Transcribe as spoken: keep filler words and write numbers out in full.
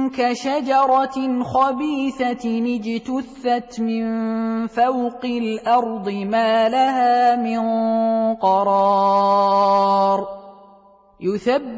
كشجرة خبيثة اجتثت من فوق الأرض ما لها من قرار يثبت